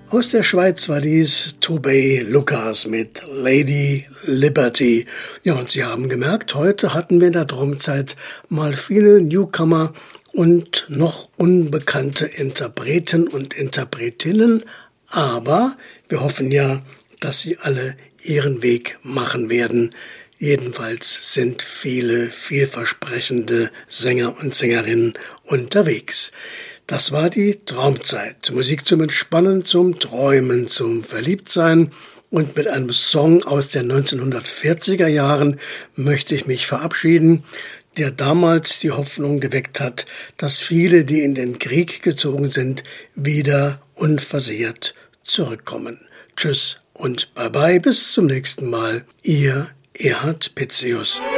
Aus der Schweiz war dies Tobey Lucas mit Lady Liberty. Ja, und Sie haben gemerkt, heute hatten wir in der Traumzeit mal viele Newcomer und noch unbekannte Interpreten und Interpretinnen. Aber wir hoffen ja, dass sie alle ihren Weg machen werden. Jedenfalls sind viele vielversprechende Sänger und Sängerinnen unterwegs. Das war die Traumzeit. Musik zum Entspannen, zum Träumen, zum Verliebtsein. Und mit einem Song aus den 1940er Jahren möchte ich mich verabschieden, der damals die Hoffnung geweckt hat, dass viele, die in den Krieg gezogen sind, wieder unversehrt zurückkommen. Tschüss und bye bye, bis zum nächsten Mal. Ihr Erhard Pitzius.